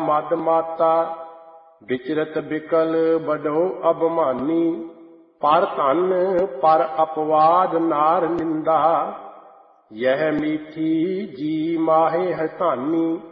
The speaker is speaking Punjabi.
ਮਦ ਮਾਤਾ, ਵਿਚਰਤ ਬਿਕਲ ਬਡੋ ਅਭਮਾਨੀ। ਪਰ ਧਨ ਪਰ ਅਪਵਾਦ ਨਾਰ ਨਿੰਦਾ, ਯਹ ਮੀਠੀ ਜੀ ਮਾਹੇ ਹੈ ਧਾਨੀ।